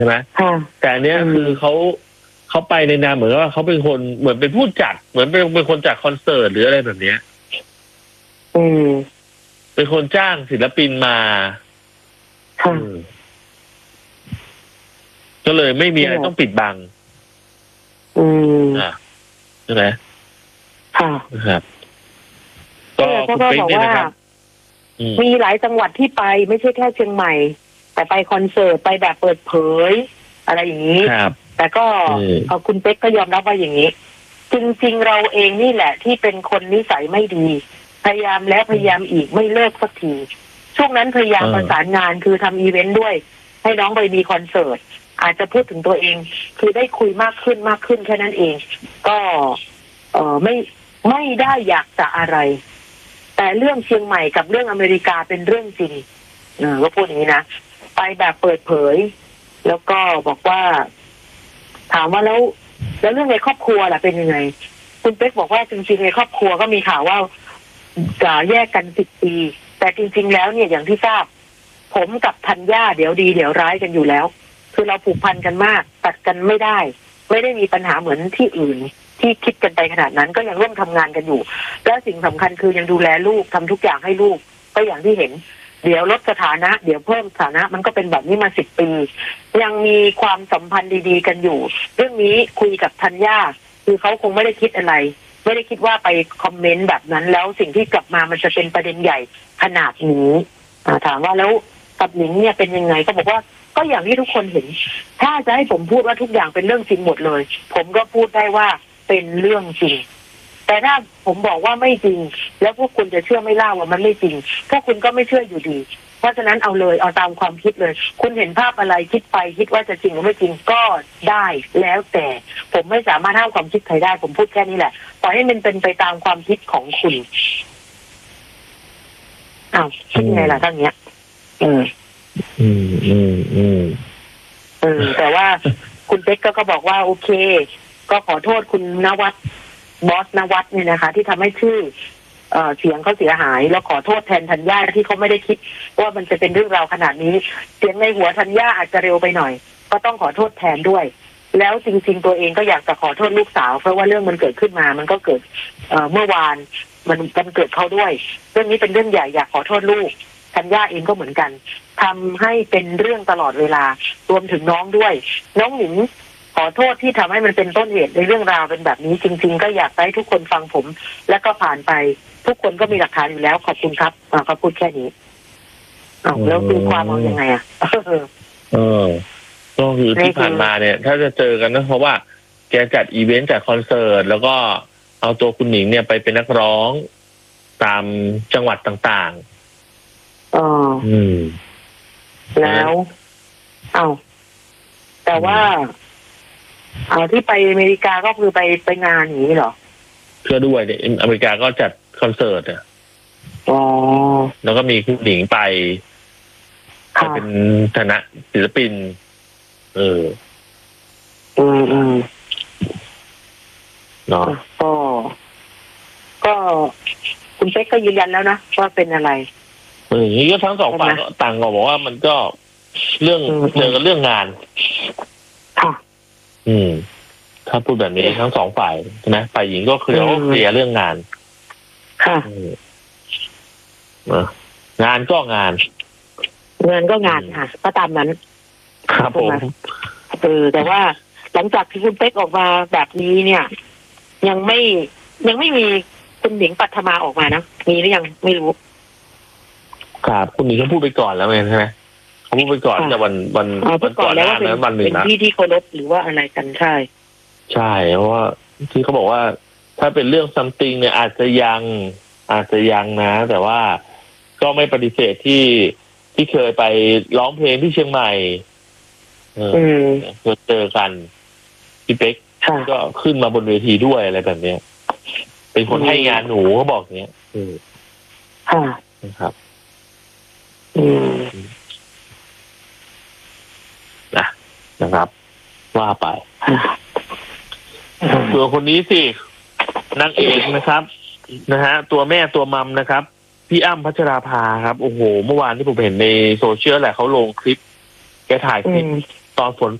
ช่ไหมแต่อันเนี้ยคือเขาไปในนามเหมือนว่าเขาเป็นคนเหมือนเป็นผู้จัดเหมือนเป็นคนจัดคอนเสิร์ตหรืออะไรแบบเนี้ยเป็นคนจ้างศิลปินมาก็เลยไม่มีอะไรต้องปิดบังใช่ไหมครับก็คุณปิ๊กเนี่ยนะครับมีหลายจังหวัดที่ไปไม่ใช่แค่เชียงใหม่แต่ไปคอนเสิร์ตไปแบบเปิดเผยอะไรอย่างนี้แต่ก็คุณเป๊กก็ยอมรับว่าอย่างนี้จริงๆเราเองนี่แหละที่เป็นคนนิสัยไม่ดีพยายามแล้วพยายามอีกไม่เลิกสักทีช่วงนั้นพยายามประสานงานคือทำอีเวนต์ด้วยให้น้องไปมีคอนเสิร์ตอาจจะพูดถึงตัวเองคือได้คุยมากขึ้นแค่นั้นเองก็ไม่ได้อยากจะอะไรแต่เรื่องเชียงใหม่กับเรื่องอเมริกาเป็นเรื่องจริงก็พูดอย่างนี้นะไปแบบเปิดเผยแล้วก็บอกว่าถามว่าแล้วเรื่องในครอบครัวล่ะเป็นยังไงคุณเป๊กบอกว่าจริงๆในครอบครัวก็มีข่าวว่าจะแยกกัน10 ปีแต่จริงๆแล้วเนี่ยอย่างที่ทราบผมกับธัญญาเดี๋ยวดีเดี๋ยวร้ายกันอยู่แล้วคือเราผูกพันกันมากตัดกันไม่ได้มีปัญหาเหมือนที่อื่นที่คิดกันไปขนาดนั้นก็ยังร่วมทำงานกันอยู่และสิ่งสำคัญคือยังดูแลลูกทำทุกอย่างให้ลูกก็อย่างที่เห็นเดี๋ยวลดสถานะเดี๋ยวเพิ่มสถานะมันก็เป็นแบบนี้มา10 ปียังมีความสัมพันธ์ดีๆกันอยู่เรื่องนี้คุยกับธัญญาคือเขาคงไม่ได้คิดอะไรไม่ได้คิดว่าไปคอมเมนต์แบบนั้นแล้วสิ่งที่กลับมามันจะเป็นประเด็นใหญ่ขนาดนี้ถามว่าแล้วกับหนิงเนี่ยเป็นยังไงก็บอกว่าก็อย่างที่ทุกคนเห็นถ้าจะให้ผมพูดว่าทุกอย่างเป็นเรื่องจริงหมดเลยผมก็พูดได้ว่าเป็นเรื่องจริงแต่ถ้าผมบอกว่าไม่จริงแล้วพวกคุณจะเชื่อไม่เล่าว่ามันไม่จริงพวกคุณก็ไม่เชื่ออยู่ดีเพราะฉะนั้นเอาเลยเอาตามความคิดเลยคุณเห็นภาพอะไรคิดไปคิดว่าจะจริงหรือไม่จริงก็ได้แล้วแต่ผมไม่สามารถห้ามความคิดใครได้ผมพูดแค่นี้แหละปล่อยให้มันเป็นไปตามความคิดของคุณคิดยังไงล่ะท่านเนี้ยแต่ว่าคุณเป๊กก็บอกว่าโอเคก็ขอโทษคุณนวัดบอสนวัดเนี่ยนะคะที่ทำให้ชื่อเสียงเขาเสียหายแล้วขอโทษแทนธัญญาที่เขาไม่ได้คิดว่ามันจะเป็นเรื่องราวขนาดนี้เสียงในหัวธัญญาอาจจะเร็วไปหน่อยก็ต้องขอโทษแทนด้วยแล้วจริงๆตัวเองก็อยากจะขอโทษลูกสาวเพราะว่าเรื่องมันเกิดขึ้นมามันก็เกิดเมื่อวานมันเกิดเขาด้วยเรื่องนี้เป็นเรื่องใหญ่อยากขอโทษลูกธัญญาเองก็เหมือนกันทำให้เป็นเรื่องตลอดเวลารวมถึงน้องด้วยน้องหนิงขอโทษที่ทำให้มันเป็นต้นเหตุในเรื่องราวเป็นแบบนี้จริงๆก็อยากให้ทุกคนฟังผมแล้วก็ผ่านไปทุกคนก็มีหลักฐานอยู่แล้วขอบคุณครับเขาพูดแค่นี้แล้วคือความเอายังไงก็คือที่ผ่านมาเนี่ยถ้าจะเจอกันนะเพราะว่าแกจัดอีเวนต์จัดคอนเสิร์ตแล้วก็เอาตัวคุณหนิงเนี่ยไปเป็นนักร้องตามจังหวัดต่างๆแล้วแต่ว่าที่ไปอเมริกาก็คือไปงานอย่างนี้เหรอเพื่อด้วยเนี่ยอเมริกาก็จัดคอนเสิร์ตแล้วก็มีคุณหนิงไปเป็นฐานะศิลปินเนาะก็คุณเป๊กก็ยืนยันแล้วนะว่าเป็นอะไรอย่างนี้ก็ทั้งสองฝ่ายก็ต่างก็บอกว่ามันก็เรื่องเจอกันเรื่องงานถ้าพูดแบบนี้ทั้งสองฝ่ายใช่ไหมฝ่ายหญิงก็เคลียร์เรื่องงานงานก็งานค่ะก็ตามนั้นครับผมแต่ว่าหลังจากที่คุณเป๊กออกมาแบบนี้เนี่ยยังไม่มีคุณหนิงปัทมาออกมานะมีหรือยังไม่รู้ครับคุณหนิงเขาพูดไปก่อนแล้วใช่ไหมเขาพูดไปก่อนแต่วันก่อนหน้านั้นวันหนึ่งนะเป็นที่เคารพหรือว่าอะไรกันใช่เพราะว่าที่เขาบอกว่าถ้าเป็นเรื่อง something เนี่ยอาจจะยังนะแต่ว่าก็ไม่ปฏิเสธที่เคยไปร้องเพลงที่เชียงใหม่เจอกันพี่เป๊กก็ขึ้นมาบนเวทีด้วยอะไรแบบนี้เป็นคนให้งานหนูเขาบอกเนี้ยนะครับนะครับว่าไปตัวคนนี้สินางเอกนะครับนะฮะตัวแม่ตัวมัมนะครับพี่อ้ำพัชราภาครับโอ้โหเมื่อวานที่ผมเห็นในโซเชียลแหละเขาลงคลิปแกถ่ายคลิปตอนฝน